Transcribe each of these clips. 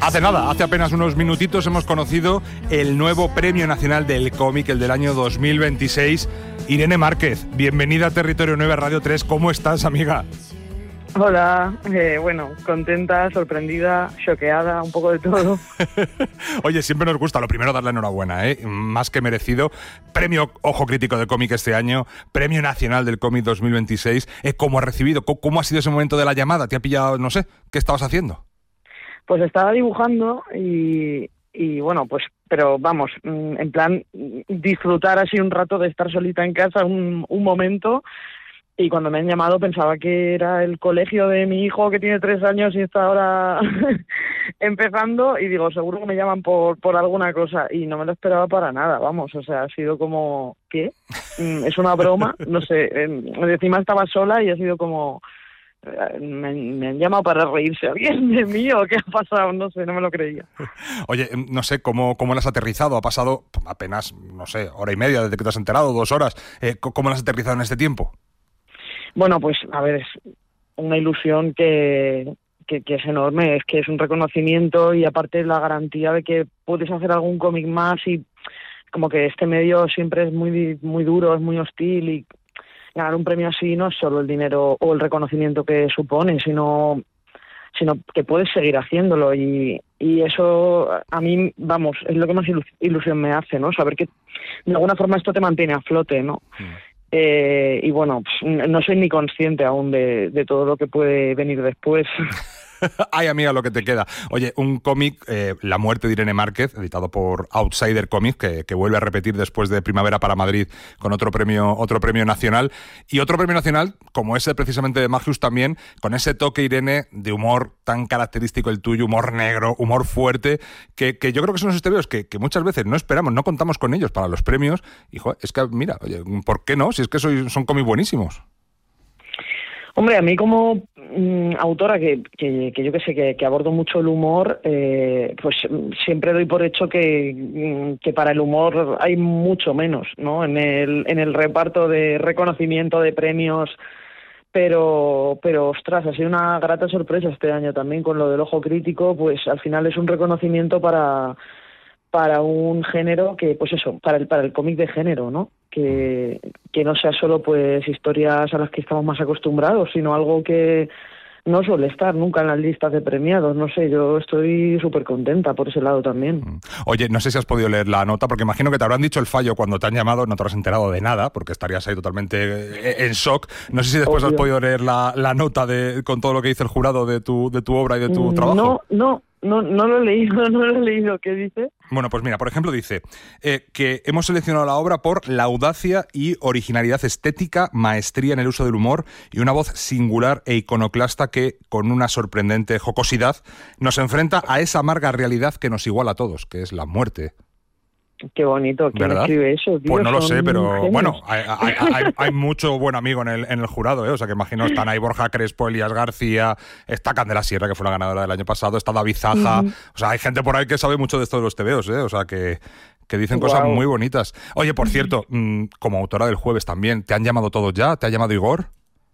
Hace nada, hace apenas unos minutitos hemos conocido el nuevo Premio Nacional del Cómic, el del año 2026. Irene Márquez, bienvenida a Territorio 9 Radio 3. ¿Cómo estás, amiga? Hola, bueno, contenta, sorprendida, choqueada, un poco de todo. Oye, siempre nos gusta, lo primero, darle enhorabuena, más que merecido. Premio Ojo Crítico de Cómic este año, Premio Nacional del Cómic 2026. ¿Cómo has recibido? ¿Cómo ha sido ese momento de la llamada? ¿Te ha pillado, no sé, qué estabas haciendo? Pues estaba dibujando y bueno, pues, pero vamos, en plan, disfrutar así un rato de estar solita en casa, un momento. Y cuando me han llamado pensaba que era el colegio de mi hijo que tiene 3 años y está ahora empezando, y digo, seguro que me llaman por alguna cosa, y no me lo esperaba para nada, vamos, o sea, ha sido como, ¿qué? ¿Es una broma? No sé, encima estaba sola y ha sido como, me han llamado para reírse alguien de mí o qué ha pasado, no sé, no me lo creía. Oye, no sé, ¿cómo lo has aterrizado? Ha pasado apenas, no sé, hora y media desde que te has enterado, 2 horas, ¿cómo lo has aterrizado en este tiempo? Bueno, pues a ver, es una ilusión que es enorme, es que es un reconocimiento y aparte la garantía de que puedes hacer algún cómic más, y como que este medio siempre es muy duro, es muy hostil, y ganar un premio así no es solo el dinero o el reconocimiento que supone, sino que puedes seguir haciéndolo, y eso a mí, vamos, es lo que más ilusión me hace, ¿no? Saber que de alguna forma esto te mantiene a flote, ¿no? Y bueno, pues, no soy ni consciente aún de todo lo que puede venir después. Ay, amiga, lo que te queda. Oye, un cómic, La muerte de Irene Márquez, editado por Outsider Comics, que vuelve a repetir después de Primavera para Madrid con otro premio nacional. Y otro premio nacional, como ese precisamente de Magius también, con ese toque, Irene, de humor tan característico el tuyo, humor negro, humor fuerte, que yo creo que son esos tebeos que muchas veces no esperamos, no contamos con ellos para los premios. Y, joder, es que, mira, oye, ¿por qué no? Si es que son cómics buenísimos. Hombre, a mí como autora que yo que sé, que abordo mucho el humor, pues siempre doy por hecho que para el humor hay mucho menos, ¿no? En el reparto de reconocimiento de premios, pero ostras, ha sido una grata sorpresa este año también con lo del Ojo Crítico, pues al final es un reconocimiento para un género que, pues eso, para el cómic de género, ¿no? Que no sea solo pues historias a las que estamos más acostumbrados, sino algo que no suele estar nunca en las listas de premiados. No sé, yo estoy súper contenta por ese lado también. Oye, no sé si has podido leer la nota, porque imagino que te habrán dicho el fallo cuando te han llamado, no te habrás enterado de nada, porque estarías ahí totalmente en shock. No sé si después has podido leer la nota con todo lo que dice el jurado de tu obra y de tu trabajo. No lo he leído. ¿Qué dice? Bueno, pues mira, por ejemplo dice que hemos seleccionado la obra por la audacia y originalidad estética, maestría en el uso del humor y una voz singular e iconoclasta que, con una sorprendente jocosidad, nos enfrenta a esa amarga realidad que nos iguala a todos, que es la muerte. Qué bonito, ¿quién escribe eso? Dios, pues no lo sé, pero genios. Bueno, hay mucho buen amigo en el jurado, o sea que imagino están ahí Borja Crespo, Elías García, está Candela Sierra, que fue la ganadora del año pasado, está David Zaja, o sea, hay gente por ahí que sabe mucho de esto de los tebeos, o sea que dicen cosas muy bonitas. Oye, por cierto, como autora del Jueves también, ¿te han llamado todos ya? ¿Te ha llamado Igor?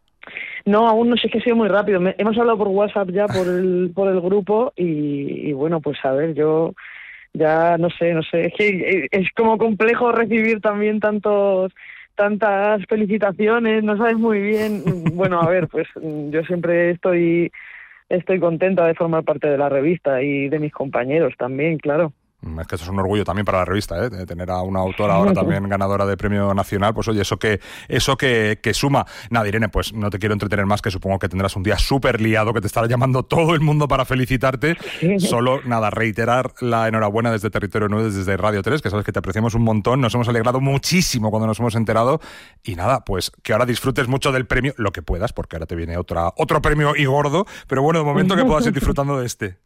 No, aún no sé, es que ha sido muy rápido. Hemos hablado por WhatsApp ya por el grupo y bueno, pues a ver, yo ya no sé, es que es como complejo recibir también tantas felicitaciones, no sabes muy bien. Bueno, a ver, pues yo siempre estoy contenta de formar parte de la revista y de mis compañeros también, claro. Es que eso es un orgullo también para la revista, de tener a una autora ahora también ganadora de premio nacional, pues oye, eso que suma. Nada, Irene, pues no te quiero entretener más, que supongo que tendrás un día súper liado, que te estará llamando todo el mundo para felicitarte. Solo, nada, reiterar la enhorabuena desde Territorio 9, desde Radio 3, que sabes que te apreciamos un montón, nos hemos alegrado muchísimo cuando nos hemos enterado, y nada, pues que ahora disfrutes mucho del premio, lo que puedas, porque ahora te viene otro premio y gordo, pero bueno, de momento que puedas ir disfrutando de este.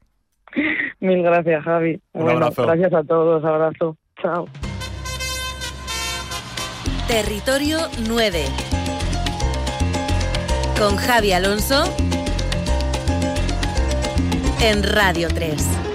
Mil gracias, Javi. Un abrazo. Gracias a todos, abrazo. Chao. Territorio 9 con Javi Alonso en Radio 3.